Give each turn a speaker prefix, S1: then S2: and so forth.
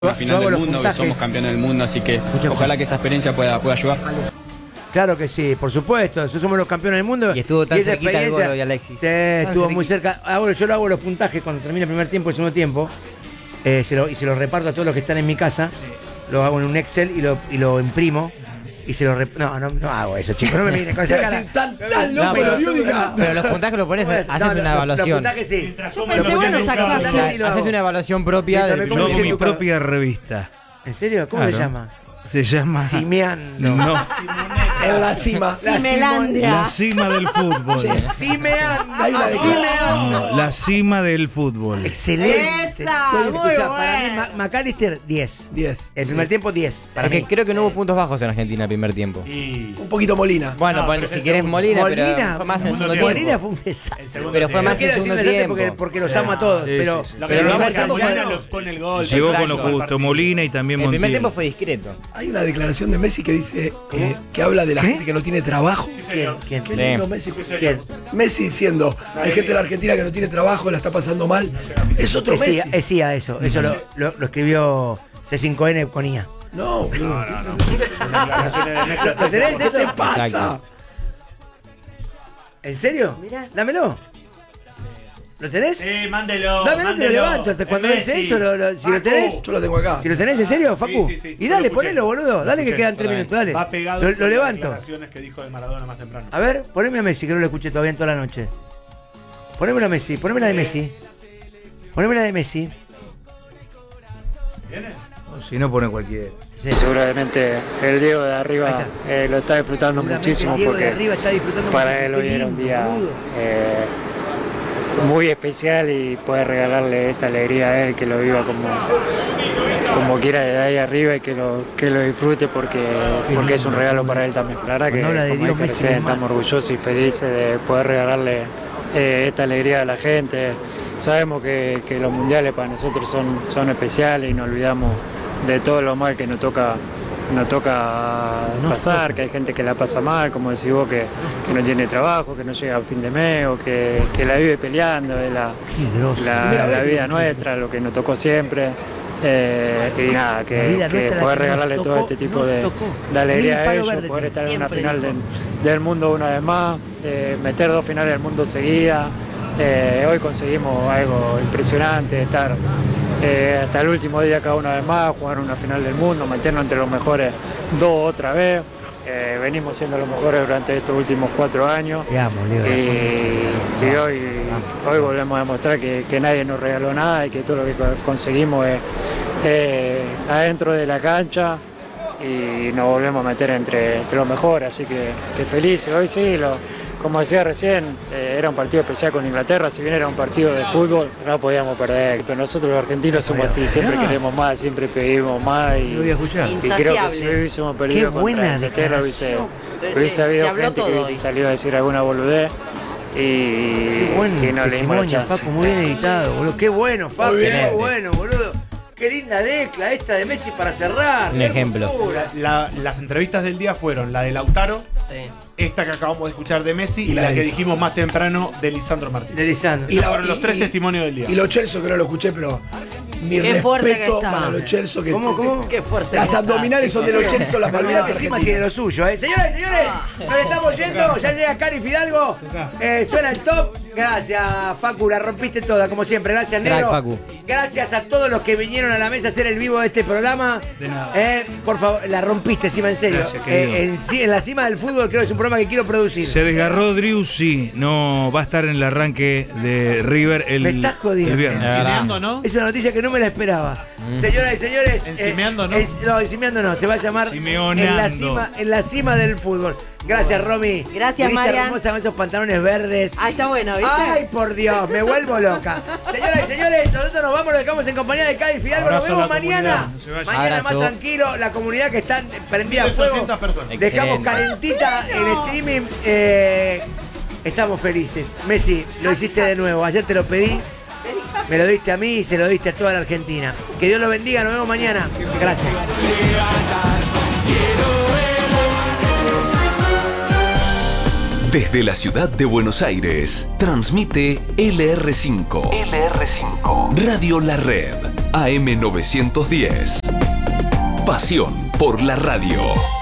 S1: Una final del mundo, que somos campeones del mundo, así que ojalá que esa experiencia pueda ayudar.
S2: Claro que sí, por supuesto, nosotros somos los campeones del mundo.
S3: Y estuvo tan
S2: esa
S3: cerquita el Golo y Alexis.
S2: Sí, estuvo muy cerca. Ahora yo lo hago los puntajes cuando termina el primer tiempo y el segundo tiempo. Y se los reparto a todos los que están en mi casa. Lo hago en un Excel y lo imprimo. Y se lo no hago eso, chicos, no me miren con esa cara.
S3: No, pero los puntajes lo pones, haces una evaluación.
S2: Los puntajes sí.
S3: Haces una evaluación propia del
S4: Yo hago mi propia revista.
S2: ¿En serio? ¿Cómo se llama?
S4: Se llama
S2: Simeando.
S4: No.
S2: En la cima.
S4: La cima del fútbol.
S2: Simeando.
S4: La cima del fútbol.
S2: Excelente.
S5: Esa, muy
S2: Escuchá,
S5: buena.
S2: para mí McAllister 10. El primer tiempo 10. Para
S3: Es que
S2: mí.
S3: creo que no hubo puntos bajos en Argentina el primer tiempo.
S6: Un poquito Molina.
S3: Bueno, si querés Molina, pero fue más en el segundo tiempo.
S2: Molina fue un desastre.
S3: Pero fue más en el segundo tiempo.
S2: Porque los amo a todos. Pero
S6: Molina lo expone el gol.
S4: Llegó con
S3: Exacto.
S4: lo justo Molina y también
S3: El primer
S4: Montiel.
S3: tiempo fue discreto.
S5: Hay una declaración de Messi que dice que habla de la gente que no tiene trabajo.
S2: ¿Quién?
S5: Qué lindo Messi.
S2: ¿Quién?
S5: Messi diciendo, hay gente en la Argentina que no tiene trabajo, la está pasando mal. Es otro Messi.
S2: Es IA eso. Eso lo escribió C5N con IA.
S5: No.
S2: ¿Lo tenés eso?
S5: ¿Qué te pasa?
S3: Exacto.
S2: ¿En serio? Dámelo. ¿Lo tenés?
S6: Sí, mándelo.
S2: Dámelo, te lo levanto. Hasta cuando dice eso, si lo tenés.
S5: Yo lo tengo acá.
S2: Si lo tenés, ¿en serio, Facu?
S6: Sí.
S2: Y
S6: Yo
S2: dale,
S6: lo escuché.
S2: ponelo, boludo. Dale que quedan 3 minutos, dale.
S6: Va pegado
S2: Lo
S6: con las
S2: levanto.
S6: declaraciones que dijo de Maradona más temprano.
S2: A ver, poneme a Messi, que no lo escuché todavía en toda la noche. Ponémelo a Messi, poneme la de Messi. Poneme la de Messi.
S4: Si no pone cualquiera.
S2: Sí.
S7: Seguramente el Diego de
S2: Ahí
S7: arriba lo está disfrutando
S2: Seguramente
S7: muchísimo
S2: el Diego de
S7: porque
S2: arriba está disfrutando
S7: para
S2: mucho.
S7: él
S2: Qué
S7: hoy era un
S2: lindo,
S7: día
S2: boludo.
S7: muy especial y poder regalarle esta alegría a él, que lo viva como quiera desde ahí arriba y que lo disfrute porque es un regalo para él también. La verdad que
S2: Cuando habla de
S7: como
S2: Dios,
S7: dije
S2: Messi
S7: recién,
S2: es más.
S7: estamos orgullosos y felices de poder regalarle esta alegría a la gente. Sabemos que los mundiales para nosotros son especiales y nos olvidamos de todo lo mal que nos toca pasar, que hay gente que la pasa mal, como decís vos, que no tiene trabajo, que no llega a fin de mes o que la vive peleando, es la vida nuestra, lo que nos tocó siempre. Y nada, que poder regalarle todo este tipo de alegría a ellos, poder estar en una final del mundo una vez más, meter 2 finales del mundo seguidas. Hoy conseguimos algo impresionante, estar hasta el último día cada una vez más, jugar una final del mundo, meternos entre los mejores 2 otra vez. Venimos siendo los mejores durante estos últimos 4 años.
S2: Te amo, Leo.
S7: Y hoy volvemos a demostrar que nadie nos regaló nada y que todo lo que conseguimos es adentro de la cancha y nos volvemos a meter entre los mejores, así que felices. Hoy sí, como decía recién, era un partido especial con Inglaterra, si bien era un partido de fútbol, no podíamos perder, pero nosotros los argentinos somos así, siempre queremos más, siempre pedimos más y creo que si hubiésemos perdido
S2: Qué buena
S7: contra Inglaterra hubiese habido gente que hubiese salido a decir alguna boludez y no le dimos la chance.
S2: Facu, muy bien editado, boludo. Qué bueno, Facu, qué
S3: Excelente.
S2: bueno, boludo. Qué linda decla esta de Messi para cerrar.
S3: Un
S2: qué
S3: ejemplo.
S2: hermosura.
S6: Las entrevistas del día fueron la de Lautaro, esta que acabamos de escuchar de Messi y la que dijimos más temprano de Lisandro Martínez.
S2: De Lisandro.
S6: Esos fueron los 3 testimonios del día.
S5: Y Lo Celso, que no lo escuché, pero mi
S8: Qué fuerte
S5: respeto
S8: que está.
S5: para Lo Celso. Que
S2: ¿Cómo?
S8: Qué fuerte.
S5: Las abdominales son de Lo Celso, las
S2: Mirá
S5: palmeras
S2: que encima
S5: argentinas.
S2: tiene lo suyo, Señores, nos estamos yendo. Ya llega Cari Fidalgo. Suena el top. Gracias, Facu, la rompiste toda, como siempre. Gracias,
S3: Crack,
S2: Negro.
S3: Facu.
S2: Gracias a todos los que vinieron a la mesa a hacer el vivo de este programa.
S4: De nada.
S2: Por favor, la rompiste encima, en serio.
S4: Gracias, querido.
S2: En la cima del fútbol creo que es un programa que quiero producir.
S4: Se desgarró Driussi, no va a estar en el arranque de River
S2: Me estás jodiendo.
S4: el viernes.
S6: Encimeando, ¿no?
S2: Es una noticia que no me la esperaba. Señoras y señores.
S6: Encimeando, ¿no?
S2: No, encimeando no. Se va a llamar
S4: Simeoneando.
S2: en la cima del fútbol. Gracias, Romy.
S8: Gracias,
S2: Viniste
S8: Marian.
S2: hermosa con esos pantalones verdes.
S8: Ah, está bueno, ¿viste?
S2: Ay, por Dios, me vuelvo loca. Señoras y señores, nosotros nos vamos, nos dejamos en compañía de Cádiz Fidalgo. Nos
S6: Abrazo a
S2: vemos
S6: la
S2: mañana.
S6: comunidad,
S4: no se vayan.
S2: Mañana
S3: Abrazo.
S2: más tranquilo. La comunidad que está prendida a fuego.
S6: 1800 personas.
S2: Dejamos
S3: Excelente.
S2: calentita el streaming. Estamos felices. Messi, lo hiciste de nuevo. Ayer te lo pedí. Me lo diste a mí y se lo diste a toda la Argentina. Que Dios lo bendiga. Nos vemos mañana. Gracias.
S9: Desde la ciudad de Buenos Aires, transmite LR5. Radio La Red.
S8: AM910. Pasión por la radio.